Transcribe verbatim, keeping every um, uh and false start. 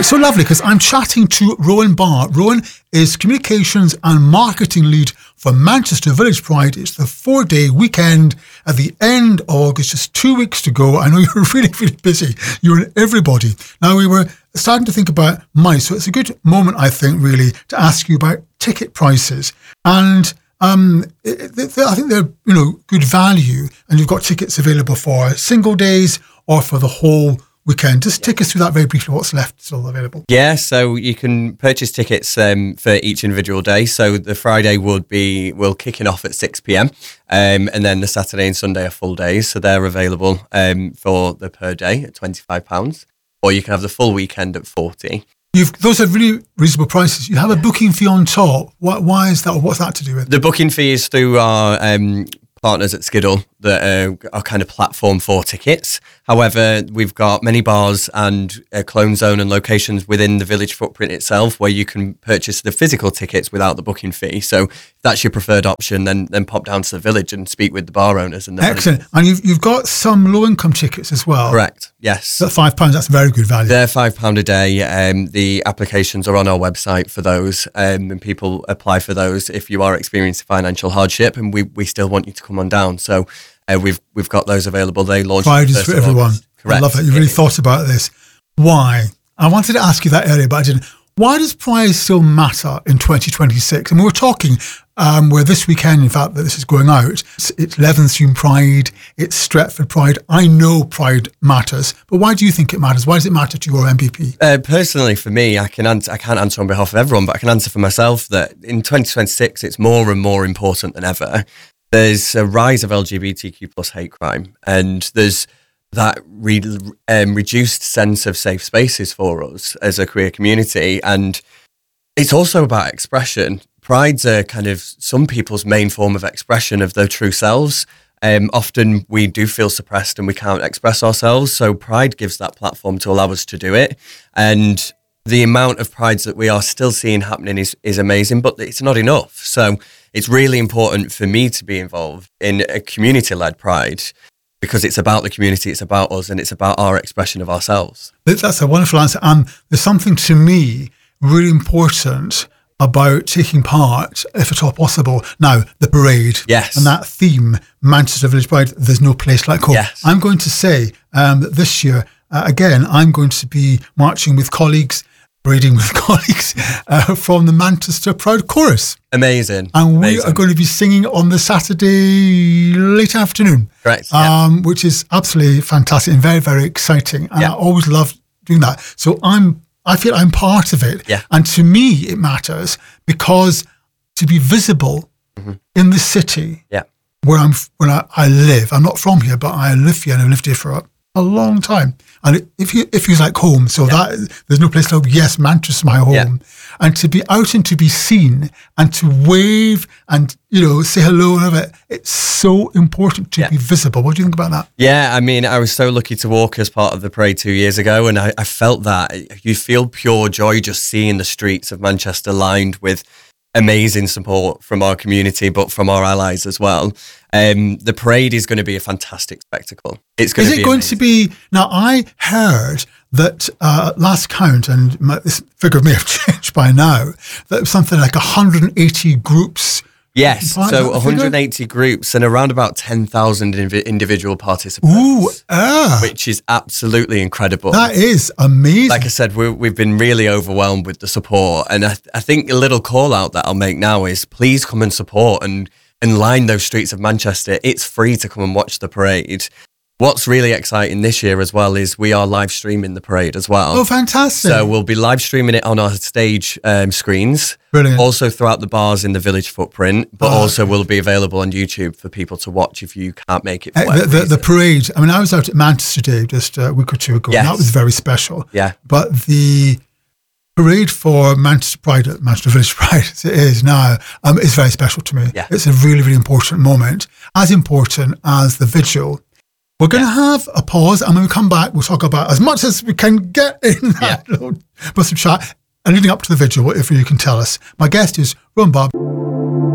It's so lovely because I'm chatting to Rowan Barr. Rowan is communications and marketing lead for Manchester Village Pride. It's the four-day weekend at the end of August, just two weeks to go. I know you're really, really busy. You're in everybody. Now, we were starting to think about money, so it's a good moment, I think, really, to ask you about ticket prices. And um, it, it, I think they're, you know, good value, and you've got tickets available for single days or for the whole weekend. Just take us through that very briefly, what's left still available. Yeah, so you can purchase tickets um, for each individual day. So the Friday would be, we'll kicking off at six p.m. Um, and then the Saturday and Sunday are full days. So they're available um, for the per day at twenty-five pounds. Or you can have the full weekend at forty. You've, those are really reasonable prices. You have a booking fee on top. Why, why is that? Or what's that to do with? The booking fee is through our um, partners at Skiddle that uh, are kind of platform for tickets. However, we've got many bars and uh, clone zone and locations within the village footprint itself where you can purchase the physical tickets without the booking fee. So if that's your preferred option, then then pop down to the village and speak with the bar owners. And the Excellent. managers. And you've, you've got some low-income tickets as well. Correct, yes. So at five pounds, that's very good value. They're five pounds a day. Um, the applications are on our website for those, um, and people apply for those if you are experiencing financial hardship, and we, we still want you to come on down. So uh, we've we've got those available. They launch Fridays for everyone. Correct. I love that. You really thought about this. Why? I wanted to ask you that earlier, but I didn't. Why does Pride still matter in twenty twenty-six? And we were talking um, where this weekend, in fact, that this is going out, it's, it's Levenshulme Pride, it's Stretford Pride. I know Pride matters, but why do you think it matters? Why does it matter to your M P P? Uh, personally, for me, I can answer, I can't answer on behalf of everyone, but I can answer for myself that in twenty twenty-six, it's more and more important than ever. There's a rise of L G B T Q plus hate crime, and there's that re- um, reduced sense of safe spaces for us as a queer community. And it's also about expression. Pride's a kind of some people's main form of expression of their true selves. Um, often we do feel suppressed and we can't express ourselves. So Pride gives that platform to allow us to do it. And the amount of prides that we are still seeing happening is, is amazing, but it's not enough. So it's really important for me to be involved in a community-led Pride, because it's about the community, it's about us, and it's about our expression of ourselves. That's a wonderful answer. And there's something to me really important about taking part, if at all possible. Now, the parade. Yes. And that theme, Manchester Village Pride, there's no place like home. Yes. I'm going to say um, that this year, uh, again, I'm going to be marching with colleagues, parading with colleagues uh, from the Manchester Pride Chorus. Amazing. And we Amazing. are going to be singing on the Saturday late afternoon. Correct. Yeah. Um, which is absolutely fantastic and very, very exciting. And Yeah. I always love doing that. So I'm, I feel I'm part of it. Yeah. And to me, it matters because to be visible Mm-hmm. in the city Yeah. where I'm, where I, I live, I'm not from here, but I live here and I've lived here for a, a long time. And it, if you, if you like home, so Yeah. that there's no place like, yes, Manchester's my home. Yeah. And to be out and to be seen and to wave and, you know, say hello and all that, it's so important to Yeah. be visible. What do you think about that? Yeah, I mean, I was so lucky to walk as part of the parade two years ago, and I, I felt that. You feel pure joy just seeing the streets of Manchester lined with amazing support from our community, but from our allies as well. Um, the parade is going to be a fantastic spectacle. It's going Is to be it going amazing. to be, now I heard that uh, last count, and my, this figure may have changed by now, that it was something like one hundred eighty groups. Yes, Right, so that one figure? hundred eighty groups and around about ten thousand inv- individual participants, Ooh, ah, which is absolutely incredible. that is amazing. Like I said, we, we've been really overwhelmed with the support. And I, I think a little call out that I'll make now is please come and support and, and line those streets of Manchester. It's free to come and watch the parade. What's really exciting this year as well is we are live streaming the parade as well. Oh, fantastic. So we'll be live streaming it on our stage um, screens. Brilliant. Also throughout the bars in the village footprint, but Oh, also will be available on YouTube for people to watch if you can't make it. For Uh, the, whatever the, the reason. parade, I mean, I was out at Manchester Day just a week or two ago, and Yes. that was very special. Yeah. But the parade for Manchester Pride, Manchester Village Pride, as it is now, um, is very special to me. Yeah. It's a really, really important moment, as important as the vigil. We're going to have a pause, and when we come back, we'll talk about as much as we can get in that Yeah. little bus of chat, and leading up to the vigil, if you can tell us. My guest is Rowan Barr.